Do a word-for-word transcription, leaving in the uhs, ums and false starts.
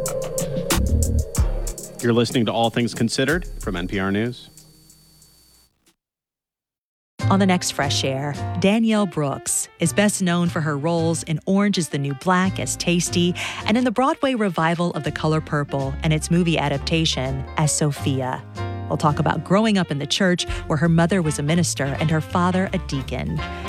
You're listening to All Things Considered from N P R News. On the next Fresh Air, Danielle Brooks is best known for her roles in Orange is the New Black as Tasty and in the Broadway revival of The Color Purple and its movie adaptation as Sophia. We'll talk about growing up in the church where her mother was a minister and her father a deacon.